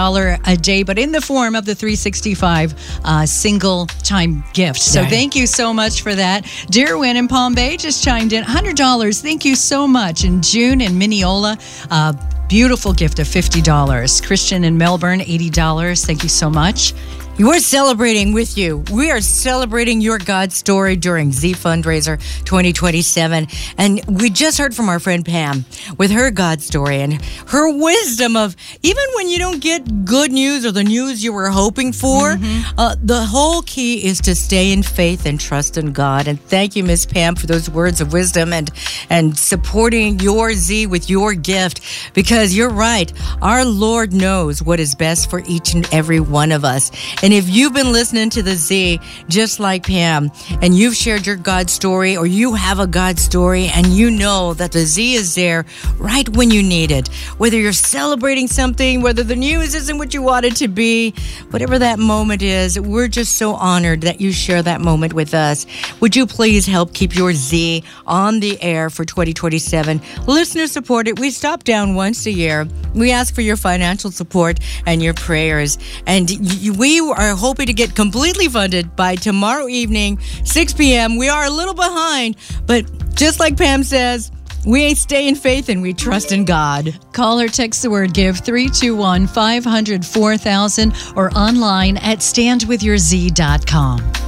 $1 a day, but in the form of the 365 single time gift. So thank you so much for that. Deerwin in Palm Bay just chimed in $100. Thank you so much. And June in Mineola, beautiful gift of $50. Christian in Melbourne, $80. Thank you so much. We're celebrating with you. We are celebrating your God story during Z Fundraiser 2027. And we just heard from our friend Pam with her God story and her wisdom of even when you don't get good news or the news you were hoping for, the whole key is to stay in faith and trust in God. And thank you, Miss Pam, for those words of wisdom and supporting your Z with your gift, because you're right. Our Lord knows what is best for each and every one of us. And if you've been listening to the Z, just like Pam, and you've shared your God story, or you have a God story, and you know that the Z is there right when you need it, whether you're celebrating something, whether the news isn't what you want it to be, whatever that moment is, we're just so honored that you share that moment with us. Would you please help keep your Z on the air for 2027? Listener supported. We stop down once a year. We ask for your financial support and your prayers. And we are hoping to get completely funded by tomorrow evening, 6 p.m. We are a little behind, but just like Pam says, we stay in faith and we trust in God. Call or text the word GIVE 321-500-4000 or online at standwithyourz.com.